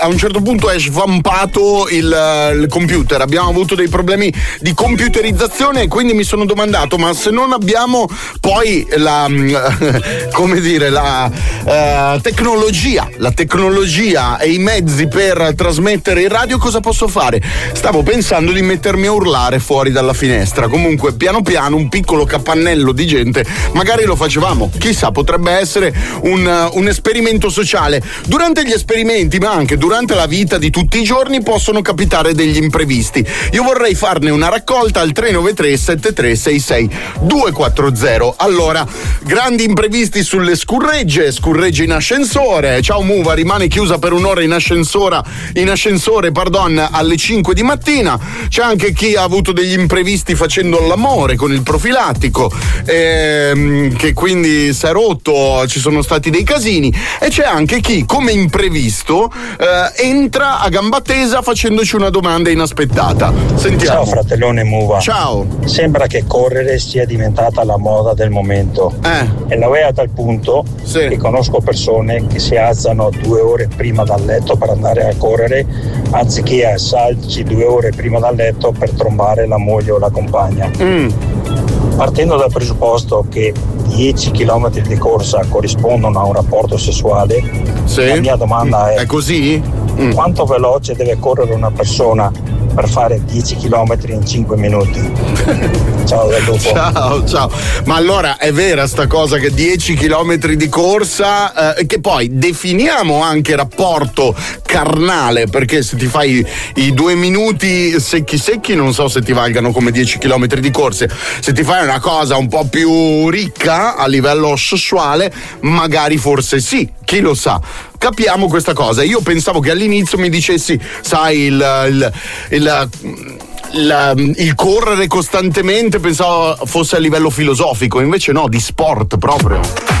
a un certo punto è svampato il computer, abbiamo avuto dei problemi di computerizzazione e quindi mi sono domandato, ma se non abbiamo poi la tecnologia e i mezzi per trasmettere in radio, cosa posso fare? Stavo pensando di mettermi a urlare fuori dalla finestra. Comunque piano piano un piccolo capannello di gente magari lo facevamo, chissà, potrebbe essere un esperimento sociale. Durante gli esperimenti, ma anche durante la vita di tutti i giorni, possono capitare degli imprevisti. Io vorrei farne una raccolta al 393 7366 240. Allora, grandi imprevisti sulle scurregge in ascensore. Ciao Muva, rimane chiusa per un'ora in ascensore, alle 5 di mattina. C'è anche chi ha avuto degli imprevisti facendo l'amore con il profilattico, che quindi si è rotto, ci sono stati dei casini. E c'è anche chi, come imprevisto, entra a gamba tesa facendoci una domanda inaspettata. Sentiamo. Ciao fratellone Muva. Ciao. Sembra che correre sia diventata la moda del momento. E lo è a tal punto che conosco persone che si alzano 2 ore prima dal letto per andare a correre, anziché alzarsi 2 ore prima dal letto per trombare la moglie o la compagna. Partendo dal presupposto che 10 km di corsa corrispondono a un rapporto sessuale, la mia domanda è così? Quanto veloce deve correre una persona per fare 10 km in 5 minuti? Ciao dal lupo. Ciao. Ma allora è vera sta cosa che 10 km di corsa, che poi definiamo anche rapporto carnale, perché se ti fai i 2 minuti secchi non so se ti valgano come 10 km di corse. Se ti fai una cosa un po' più ricca a livello sessuale, magari forse sì, chi lo sa. Capiamo questa cosa. Io pensavo che all'inizio mi dicessi, sai, il correre costantemente, pensavo fosse a livello filosofico, invece no, di sport proprio.